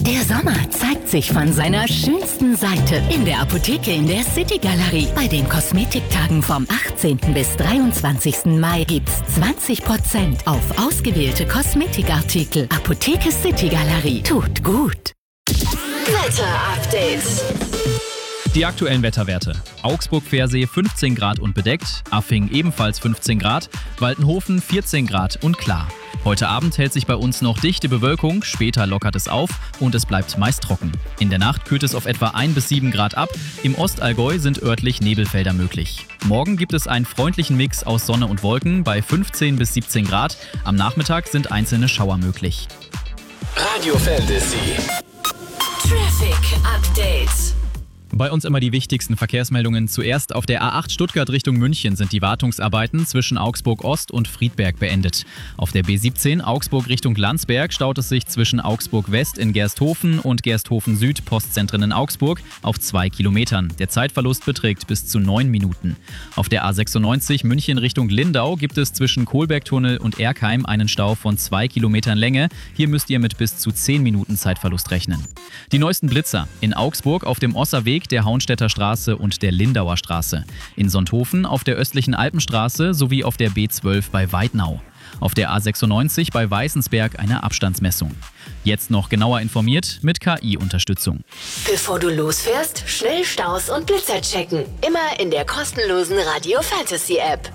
Der Sommer zeigt sich von seiner schönsten Seite in der Apotheke in der City Galerie. Bei den Kosmetiktagen vom 18. bis 23. Mai gibt's 20% auf ausgewählte Kosmetikartikel. Apotheke City Galerie. Tut gut. Wetter-Update. Die aktuellen Wetterwerte. Augsburg-Pfersee 15 Grad und bedeckt, Affing ebenfalls 15 Grad, Waltenhofen 14 Grad und klar. Heute Abend hält sich bei uns noch dichte Bewölkung, später lockert es auf und es bleibt meist trocken. In der Nacht kühlt es auf etwa 1 bis 7 Grad ab, im Ostallgäu sind örtlich Nebelfelder möglich. Morgen gibt es einen freundlichen Mix aus Sonne und Wolken bei 15 bis 17 Grad, am Nachmittag sind einzelne Schauer möglich. Radio Fantasy. Traffic Update. Bei uns immer die wichtigsten Verkehrsmeldungen. Zuerst auf der A8 Stuttgart Richtung München sind die Wartungsarbeiten zwischen Augsburg Ost und Friedberg beendet. Auf der B17 Augsburg Richtung Landsberg staut es sich zwischen Augsburg West in Gersthofen und Gersthofen Süd Postzentren in Augsburg auf 2 Kilometern. Der Zeitverlust beträgt bis zu 9 Minuten. Auf der A96 München Richtung Lindau gibt es zwischen Kohlbergtunnel und Erkheim einen Stau von 2 Kilometern Länge. Hier müsst ihr mit bis zu 10 Minuten Zeitverlust rechnen. Die neuesten Blitzer in Augsburg auf dem Osserweg, der Hauenstädter Straße und der Lindauer Straße. In Sonthofen auf der östlichen Alpenstraße sowie auf der B12 bei Weidnau. Auf der A96 bei Weißensberg eine Abstandsmessung. Jetzt noch genauer informiert mit KI-Unterstützung. Bevor du losfährst, schnell Staus und Blitzer checken. Immer in der kostenlosen Radio Fantasy App.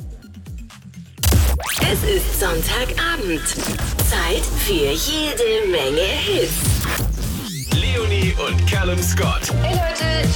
Es ist Sonntagabend. Zeit für jede Menge Hits. Leonie und Callum Scott. Hey Leute,